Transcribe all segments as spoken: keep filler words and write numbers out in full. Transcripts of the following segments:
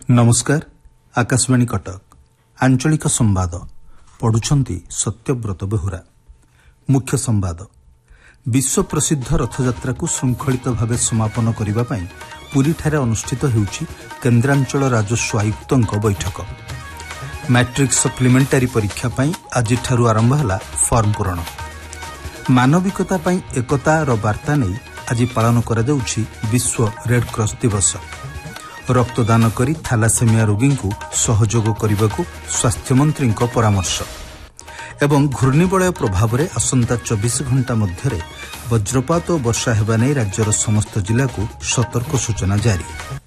नमस्कार आकाशवाणी कटक आंचलिक संवाद पढ़ुछंती सत्यव्रत बेहुरा। मुख्य संवाद विश्व प्रसिद्ध रथयात्रा को श्रृंखलित भाव समापन करने पुरी ठारे अनुष्ठित होउछि केन्द्रांचल राजस्व आयुक्तों बैठक। मैट्रिक सप्लीमेंटारी परीक्षा पई आज ठारू आरंभ होला फॉर्म पूरण। मानविकता पई एकता रो वार्ता नहीं आज पालन करा जाउछि विश्व रेड क्रॉस दिवस। रक्तदान करी थैलासेमिया रोगी को सहयोग करने को स्वास्थ्य मंत्री परामर्श एवं घूर्णिबलय प्रभाव में आसंता चौबीस घंटा मध्य वज्रपात और वर्षा हेबा नै राज्यर समस्त जिला को सतर्क सूचना जारी।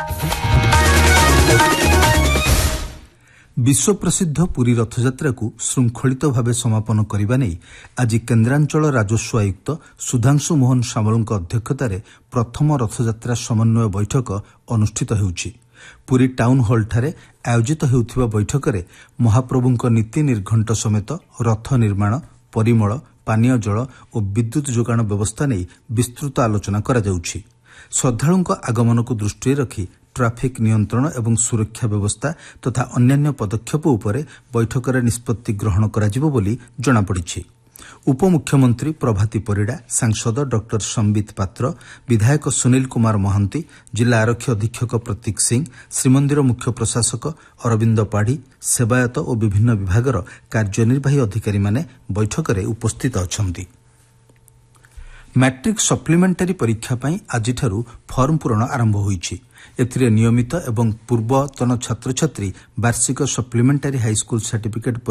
विश्व प्रसिद्ध पुरी रथयात्रा को श्रृंखलित भाव समापन करने नहीं आज केन्द्रांचल राजस्व आयुक्त सुधांशु मोहन सामल अध्यक्षतार प्रथम रथयात्रा समन्वय बैठक अनुष्ठित होउछि। पुरी टाउन हॉल ठारे आयोजित हेउथिबा बैठक में महाप्रभुंक नीति निर्घंट समेत रथ निर्माण, परिमल, पानीय जल और विद्युत जोगाण व्यवस्था नहीं विस्तृत आलोचना करा जाउछि। श्रद्धालुंक आगमन को दृष्टि रखी ट्राफिक नियंत्रण एवं सुरक्षा व्यवस्था तथा अन्यान्य पदक्षेप उपरे बैठक में निष्पत्ति ग्रहण कराजिबो बोली जणा पड़िछि। उपमुख्यमंत्री प्रभाती परिड़ा, सांसद डॉक्टर संबित पात्र, विधायक सुनील कुमार महांती, जिला आरक्षी अधीक्षक प्रतीक सिंह, श्रीमंदिर मुख्य प्रशासक अरविंद पाढ़ी, सेवायत और विभिन्न विभागर कार्यनिर्वाही अधिकारी माने बैठक में उपस्थित अछंती। मैट्रिक सप्लीमेंटारी परीक्षा पई आज ठारू फॉर्म पूरण आरंभ होईछि। एथिरे नियमित एवं पूर्वतन छात्र छात्री वार्षिक सप्लीमेंटारी हाईस्कूल सर्टिफिकेट